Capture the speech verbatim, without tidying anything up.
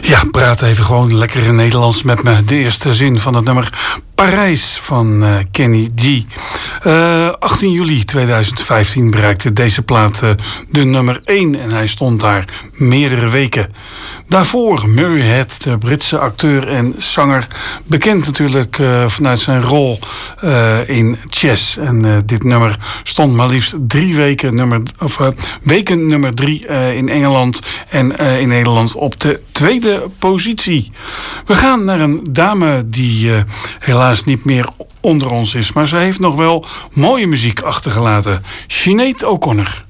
Ja, praat even gewoon lekker in Nederlands met me. De eerste zin van het nummer Parijs van uh, Kenny G. Uh, achttien juli tweeduizend vijftien bereikte deze plaat uh, de nummer één en hij stond daar meerdere weken. Daarvoor Murray Head, de Britse acteur en zanger, bekend natuurlijk uh, vanuit zijn rol uh, in Chess. En uh, dit nummer stond maar liefst drie weken nummer, of, uh, weken nummer drie uh, in Engeland en uh, in Nederland op de tweede positie. We gaan naar een dame die uh, helaas niet meer onder ons is, maar ze heeft nog wel mooie muziek achtergelaten. Sinéad O'Connor.